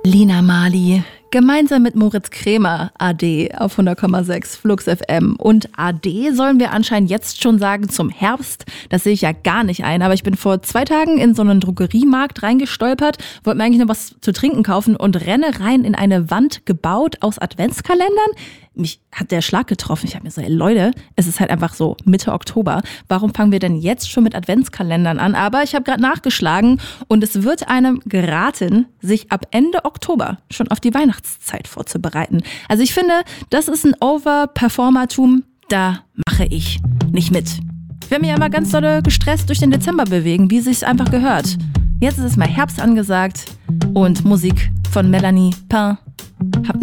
Lina Marley, gemeinsam mit Moritz Krämer, AD auf 100,6 Flux FM. Und AD sollen wir anscheinend jetzt schon sagen zum Herbst. Das sehe ich ja gar nicht ein. Aber ich bin vor 2 Tagen in so einen Drogeriemarkt reingestolpert, wollte mir eigentlich noch was zu trinken kaufen und renne rein in eine Wand gebaut aus Adventskalendern. Mich hat der Schlag getroffen. Ich habe mir so, ey Leute, es ist halt einfach so Mitte Oktober. Warum fangen wir denn jetzt schon mit Adventskalendern an? Aber ich habe gerade nachgeschlagen und es wird einem geraten, sich ab Ende Oktober schon auf die Weihnachtszeit vorzubereiten. Also ich finde, das ist ein Overperformertum, da mache ich nicht mit. Ich werde mich immer ganz doll gestresst durch den Dezember bewegen, wie es sich einfach gehört. Jetzt ist es mal Herbst angesagt und Musik von Melanie Pain.